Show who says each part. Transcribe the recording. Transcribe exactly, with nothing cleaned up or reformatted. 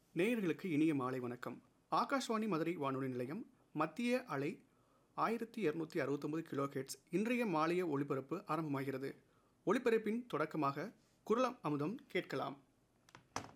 Speaker 1: நேயர்களுக்கு இனிய மாலை வணக்கம். ஆகாஷ்வாணி மதுரை வானொலி நிலையம் மத்திய அலை ஆயிரத்தி இருநூற்றி அறுபத்தொன்பது கிலோ ஹெர்ட்ஸ் இன்றைய மாலைய ஒளிபரப்பு ஆரம்பமாகிறது. ஒளிபரப்பின் தொடக்கமாக குரல் அமுதம் கேட்கலாம்.